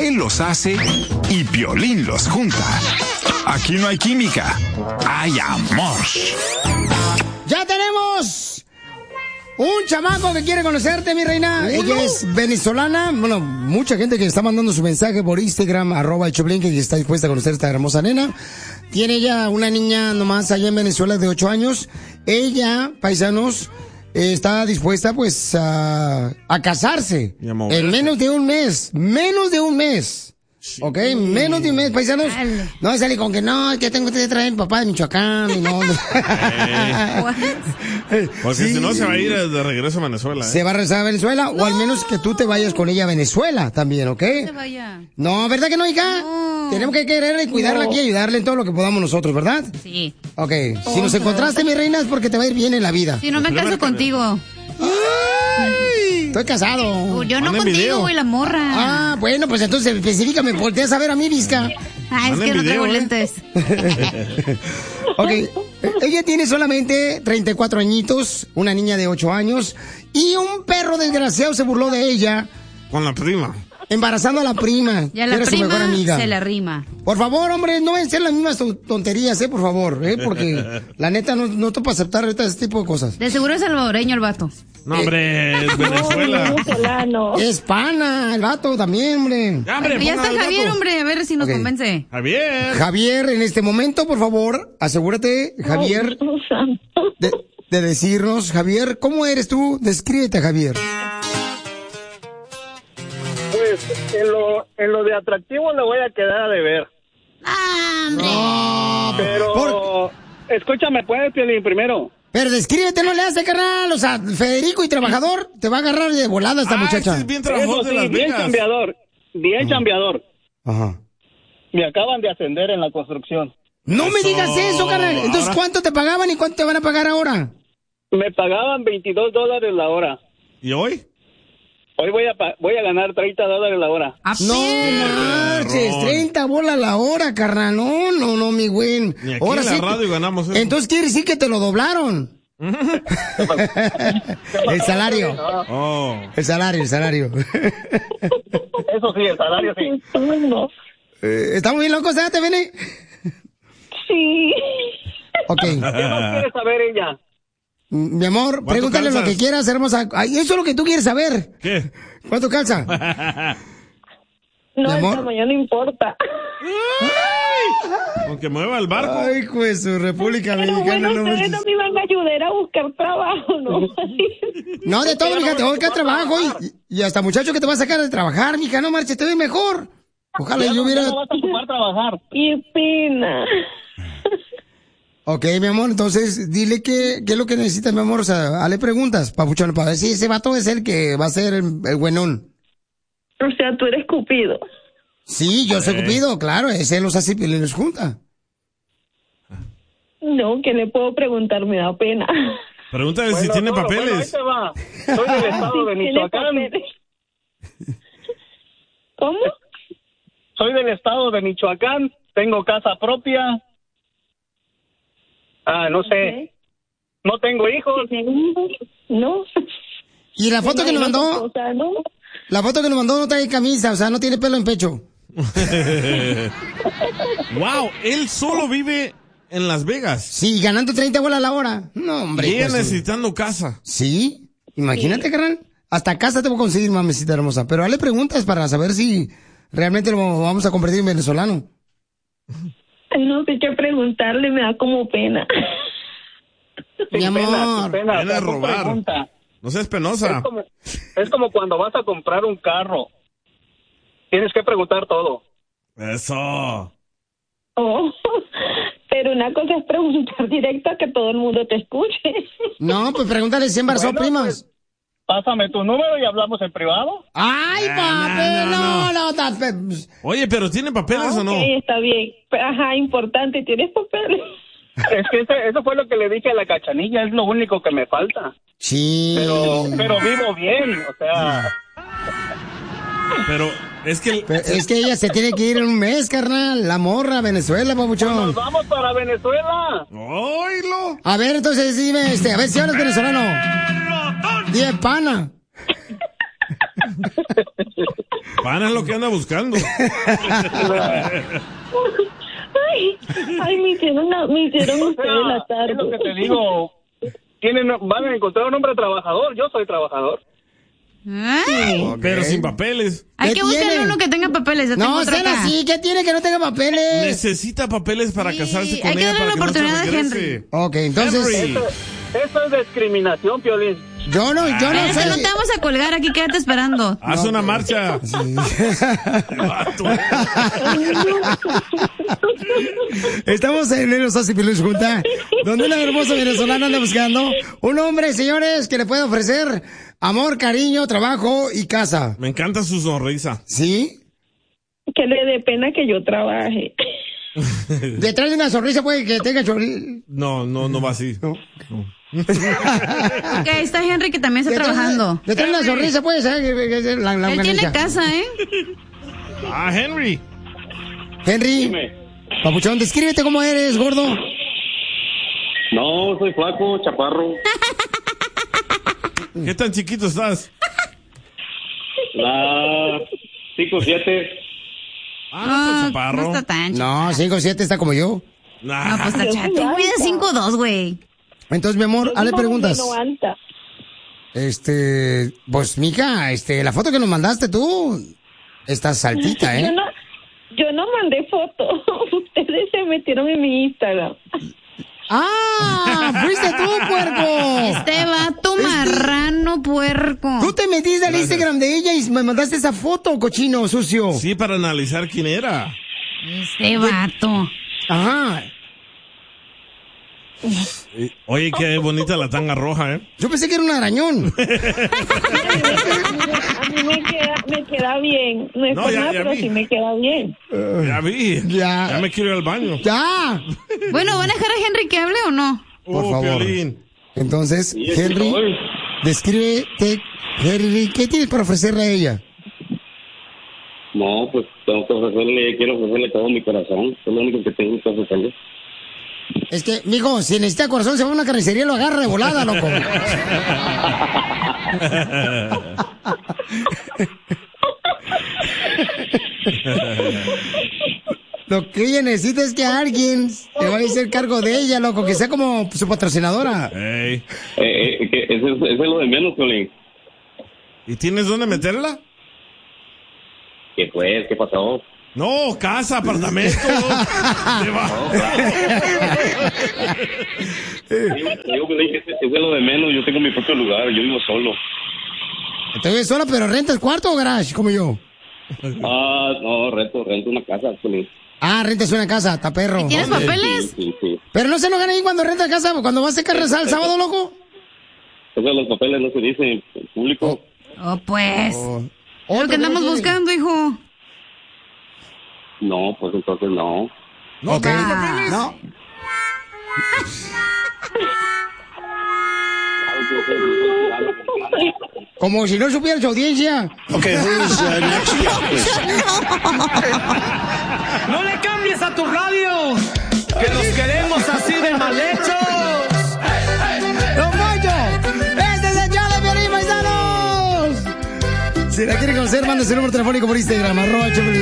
Él los hace y Piolín los junta. Aquí no hay química, hay amor. ¡Ya tenemos un chamaco que quiere conocerte, mi reina! Ella es venezolana. Bueno, mucha gente que está mandando su mensaje por Instagram, @el que está dispuesta a conocer a esta hermosa nena. Tiene ya una niña nomás allá en Venezuela de 8 años. Ella, paisanos, está dispuesta pues a casarse en menos de un mes. Ok, menos de un mes, paisanos. No sale con que no, que tengo que traer a mi papá de Michoacán y no. Porque si no se va a ir de regreso a Venezuela. Se va a regresar a Venezuela, o al menos que tú te vayas con ella a Venezuela también, ¿ok? Se vaya. No, ¿verdad que no, hija? No. Tenemos que quererla y cuidarla aquí y ayudarle en todo lo que podamos nosotros, ¿verdad? Sí. Ok, si nos encontraste, mi reina, es porque te va a ir bien en la vida. Si no me caso contigo. ¡Ay! Estoy casado. Yo no contigo, güey, la morra. Ah, bueno, pues entonces específicame, volteas a ver a mí, Vizca. Ah, es que no traigo lentes. Ok, ella tiene solamente 34 añitos, una niña de 8 años, y un perro desgraciado se burló de ella. Con la prima. Embarazando a la prima. Y a la era prima su mejor amiga. se la rima. Por favor, hombre, no ven a ser las mismas tonterías, por favor, porque la neta no te puedo aceptar ahorita ese tipo de cosas. De seguro es salvadoreño el vato. No, hombre, es Venezuela. Es pana, el vato también, hombre. Ya está Javier, hombre, a ver si nos convence. Javier, en este momento, por favor, asegúrate, Javier, de decirnos, Javier, ¿cómo eres tú? Descríbete, Javier. Pues en lo de atractivo le voy a quedar a deber. No, pero escúchame, puedes, Piolín, primero. Pero descríbete, no le hace, carnal. O sea, Federico y trabajador, te va a agarrar de volada esta muchacha. Sí, bien trabajador de Las bien Vegas. chambeador, bien chambeador. Ajá. Me acaban de ascender en la construcción. No me digas eso, carnal. Entonces, Ahora- ¿cuánto te pagaban y cuánto te van a pagar ahora? Me pagaban $22 la hora. ¿Y hoy? Hoy voy a ganar $30 la hora. No marches, 30 bolas la hora, carnal. No, mi güey. Y aquí en la radio ganamos eso. Entonces quiere decir que te lo doblaron. El salario. El salario. Eso sí, el salario sí. ¿Estamos bien locos, te viene? Sí. Ok. ¿Qué más quiere saber ella? Mi amor, pregúntale lo que quieras, hermosa. Ay, eso es lo que tú quieres saber. ¿Qué? ¿Cuánto calza? No, Mi amor. el tamaño no importa. Aunque mueva el barco. Ay, pues su República Dominicana. Bueno, no ustedes no me iban a ayudar a buscar trabajo, ¿no? No, de todo, mija, te voy a buscar trabajo y hasta muchacho que te va a sacar de trabajar, mija, no marches, te ves mejor. Ojalá yo hubiera... No vas a ocupar trabajar. Qué pena. Ok, mi amor, entonces dile qué es lo que necesitas, mi amor. O sea, hazle preguntas, papuchón, para ver si ese vato es el que va a ser el buenón. O sea, tú eres Cupido. Sí, yo soy Cupido, claro, ese los hace y los junta. No, ¿qué le puedo preguntar? Me da pena. Pregúntale si tiene papeles. Bueno, ahí te va. Soy del estado de Michoacán. ¿Cómo? Soy del estado de Michoacán. Tengo casa propia. No sé. No tengo hijos. No. Y la foto que nos mandó, la foto que nos mandó no trae camisa, o sea, no tiene pelo en pecho. Wow, él solo vive en Las Vegas. Sí, ganando 30 bolas la hora. No, hombre. Y ella pues, necesitando casa. Sí, imagínate, carnal. Hasta casa te voy a conseguir, mamecita hermosa. Pero hazle preguntas para saber si realmente lo vamos a convertir en venezolano. No sé qué preguntarle, me da como pena. Mi amor. Viene a robar. Pregunta. No seas penosa. Es como cuando vas a comprar un carro. Tienes que preguntar todo. Eso. Oh, pero una cosa es preguntar directo a que todo el mundo te escuche. No, pues pregúntale si embarazó primas. Pues, pásame tu número y hablamos en privado. Ay, papi, no. Oye, pero ¿tiene papeles o no? Ok, está bien. Ajá, importante, ¿tienes papeles? Es que eso fue lo que le dije a la Cachanilla, es lo único que me falta. Sí. Pero vivo bien, o sea... Pero es que... Es que ella se tiene que ir en un mes, carnal. La morra a Venezuela, papuchón. Nos vamos para Venezuela. ¡Oílo! A ver, entonces dime, a ver si hablas venezolano. Dime, pana. Pan es lo que anda buscando. Ay, me hicieron ustedes la tarde. Es lo que te digo. Van a encontrar un hombre trabajador. Yo soy trabajador. Ay. Pero sin papeles. Hay que buscarle tiene? uno que tenga papeles. No, sean así. ¿Qué tiene que no tenga papeles? Necesita papeles para casarse con hay que ella darle para la que no se oportunidad a regrese. Henry. Ok, entonces... Henry. Eso es discriminación, Piolín. Yo no Espérate, sé. no te vamos a colgar aquí, quédate esperando. Haz una marcha. Estamos en los Así Piolín junta, donde una hermosa venezolana anda buscando un hombre, señores, que le puede ofrecer amor, cariño, trabajo y casa. Me encanta su sonrisa. ¿Sí? Que le dé pena que yo trabaje. Detrás de una sonrisa puede que tenga chorrillo. No va así. No. Ok, está Henry que también está trabajando. Detrás de una sonrisa puede ser la Él tiene organiza. casa, ¿eh? Henry. Henry, Dime. papuchón, descríbete cómo eres, gordo. No, soy flaco, chaparro. ¿Qué tan chiquito estás? La 5'7". No, chaparro. No está tan chido. No, 5'7" está como yo. Nah. No, pues está chato. Tú mides 5'2", güey. Entonces, mi amor, hazle preguntas. No aguanta. Pues, mija, la foto que nos mandaste tú, estás saltita, ¿eh? Yo no mandé foto. Ustedes se metieron en mi Instagram. ¡Ah! ¡Fuiste tú, puerco! Este vato marrano puerco. Tú te metiste al Instagram de ella y me mandaste esa foto, cochino, sucio. Sí, para analizar quién era. Este vato. Ajá. Oye, qué bonita la tanga roja, ¿eh? Yo pensé que era un arañón. A mí me queda bien. No es No, por ya nada, pero vi. sí me queda bien. Ya vi. Ya. Ya me quiero ir al baño. ¡Ya! Bueno, ¿van a dejar a Henry que hable o no? Por favor. Piolín. Entonces, Henry, descríbete. Henry, ¿qué tienes para ofrecerle a ella? No, pues quiero ofrecerle todo mi corazón. Es lo único que tengo que ofrecerle. Es que, mijo, si necesita corazón, se va a una carnicería y lo agarra de volada, loco. Lo que ella necesita es que alguien se vaya a hacer cargo de ella, loco, que sea como su patrocinadora. Ey. Eso es lo de menos, Piolín. ¿Y tienes dónde meterla? ¿Qué pues? ¿Qué pasó? No, casa, apartamento. Te va. Yo Piolín, eso es lo de menos. Yo tengo mi propio lugar. Yo vivo solo. Te ves sola, pero rentas cuarto o garage, como yo. No, rento una casa, Piolín. Ah, rentas una casa, está perro. ¿Tienes papeles? Sí. Pero no se enojan ahí cuando rentas casa, cuando vas a hacer carne el sábado, loco. Esos los papeles no se dicen en público. Oh, pues. Oh, Lo que andamos buscando, hijo. No, pues entonces no. Ok. No. Como si no supiera su audiencia. Okay, who's next? ¡No le cambies a tu radio! ¡Que nos queremos así de mal hechos! ¡Don Poncho! ¡Este es el show de Piolín, paisanos! Si la quiere conocer, mande su número telefónico por Instagram, @Choplin.